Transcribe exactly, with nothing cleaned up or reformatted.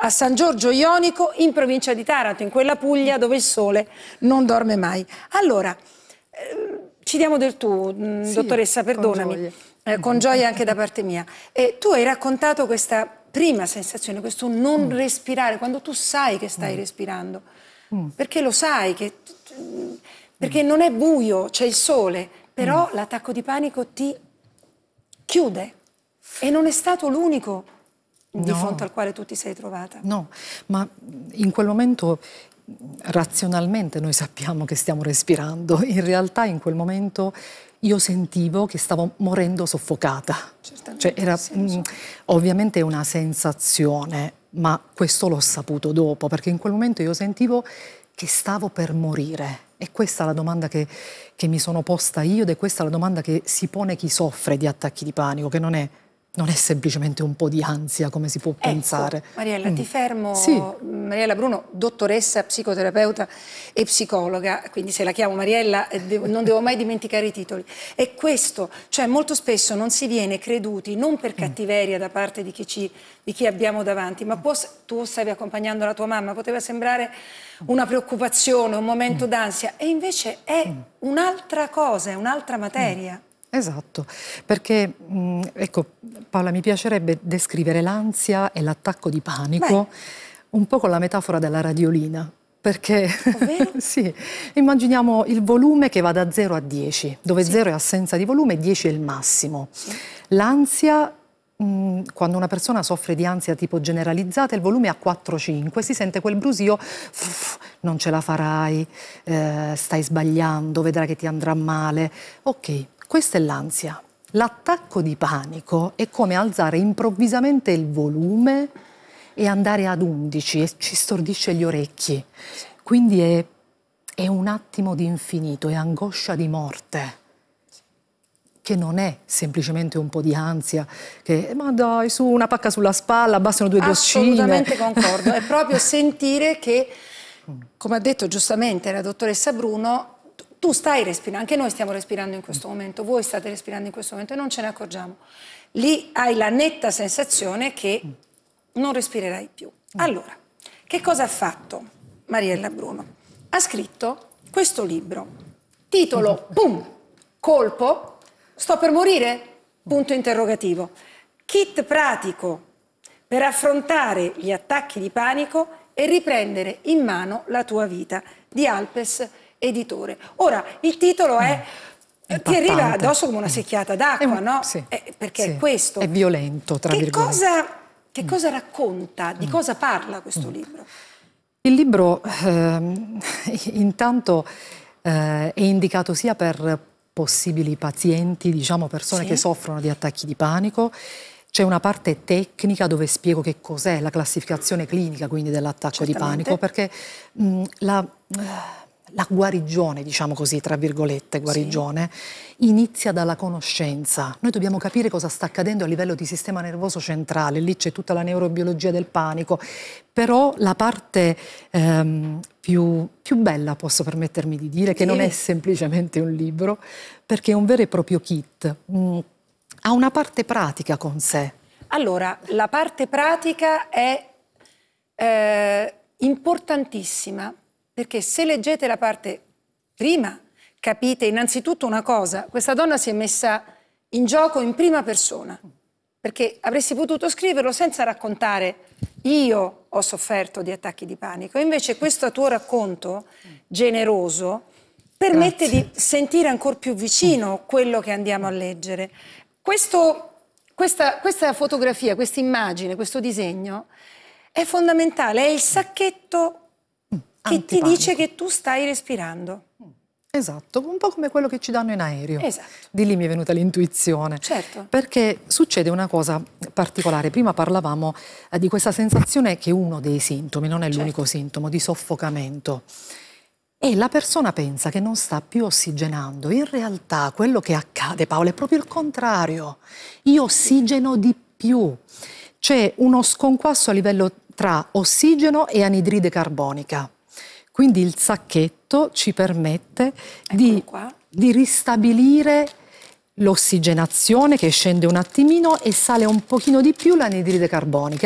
a San Giorgio Ionico, in provincia di Taranto, in quella Puglia dove il sole non dorme mai. Allora, eh, ci diamo del tu, mh, sì, dottoressa, perdonami, con gioia. Eh, con gioia anche da parte mia. Eh, tu hai raccontato questa prima sensazione, questo non mm. respirare, quando tu sai che stai mm. respirando, mm. perché lo sai, che, perché non è buio, c'è il sole, però mm. l'attacco di panico ti chiude e non è stato l'unico di no. fronte al quale tu ti sei trovata. No, ma in quel momento razionalmente noi sappiamo che stiamo respirando, in realtà in quel momento io sentivo che stavo morendo soffocata. Cioè era mh, ovviamente una sensazione, ma questo l'ho saputo dopo, perché in quel momento io sentivo che stavo per morire. E questa è la domanda che, che mi sono posta io ed è questa la domanda che si pone chi soffre di attacchi di panico, che non è, non è semplicemente un po' di ansia come si può ecco, pensare. Mariella, mm. ti fermo. Sì. Mariella Bruno, dottoressa, psicoterapeuta e psicologa, quindi se la chiamo Mariella devo, non devo mai dimenticare i titoli. E questo, cioè molto spesso non si viene creduti, non per cattiveria da parte di chi, ci, di chi abbiamo davanti, ma può, tu stavi accompagnando la tua mamma, poteva sembrare una preoccupazione, un momento d'ansia, e invece è un'altra cosa, è un'altra materia. Esatto, perché mh, ecco Paola, mi piacerebbe descrivere l'ansia e l'attacco di panico Beh. un po' con la metafora della radiolina, perché sì, immaginiamo il volume che va da zero a dieci, dove sì. zero è assenza di volume e dieci è il massimo. Sì. L'ansia, mh, quando una persona soffre di ansia tipo generalizzata, il volume è a quattro cinque, si sente quel brusio, uff, non ce la farai, eh, stai sbagliando, vedrai che ti andrà male, ok. Questa è l'ansia. L'attacco di panico è come alzare improvvisamente il volume e andare ad undici e ci stordisce gli orecchi. Quindi è, è un attimo di infinito, è angoscia di morte, che non è semplicemente un po' di ansia, che ma dai, su una pacca sulla spalla, bastano due goccine. Assolutamente concordo, è proprio sentire che, come ha detto giustamente la dottoressa Bruno, tu stai respirando, anche noi stiamo respirando in questo momento, voi state respirando in questo momento e non ce ne accorgiamo. Lì hai la netta sensazione che non respirerai più. Allora, che cosa ha fatto Mariella Bruno? Ha scritto questo libro, titolo, pum, colpo, sto per morire? Punto interrogativo. Kit pratico per affrontare gli attacchi di panico e riprendere in mano la tua vita, di Alpes Editore. Ora, il titolo è, mm. ti arriva addosso come una secchiata d'acqua, no? Sì, eh, perché sì. è questo. È violento, tra che virgolette. Cosa, che mm. cosa racconta? Di mm. cosa parla questo mm. libro? Il libro, ehm, intanto, eh, è indicato sia per possibili pazienti, diciamo persone sì. che soffrono di attacchi di panico. C'è una parte tecnica dove spiego che cos'è la classificazione clinica, quindi dell'attacco di panico, perché mh, la... La guarigione, diciamo così, tra virgolette, guarigione, sì. inizia dalla conoscenza. Noi dobbiamo capire cosa sta accadendo a livello di sistema nervoso centrale, lì c'è tutta la neurobiologia del panico, però la parte ehm, più, più bella, posso permettermi di dire, che sì. non è semplicemente un libro, perché è un vero e proprio kit, mm, ha una parte pratica con sé. Allora, la parte pratica è eh, importantissima, perché se leggete la parte prima, capite innanzitutto una cosa, questa donna si è messa in gioco in prima persona, perché avresti potuto scriverlo senza raccontare io ho sofferto di attacchi di panico, invece questo tuo racconto generoso permette Grazie. di sentire ancora più vicino quello che andiamo a leggere. Questo, questa, questa fotografia, questa immagine, questo disegno è fondamentale, è il sacchetto che ti dice che tu stai respirando. Esatto, un po' come quello che ci danno in aereo. Esatto. Di lì mi è venuta l'intuizione. Certo. Perché succede una cosa particolare. Prima parlavamo eh, di questa sensazione che è uno dei sintomi, non è certo. l'unico sintomo, di soffocamento. E la persona pensa che non sta più ossigenando. In realtà quello che accade, Paola, è proprio il contrario. Io ossigeno di più. C'è uno sconquasso a livello tra ossigeno e anidride carbonica. Quindi il sacchetto ci permette di, di ristabilire l'ossigenazione che scende un attimino e sale un pochino di più l'anidride carbonica.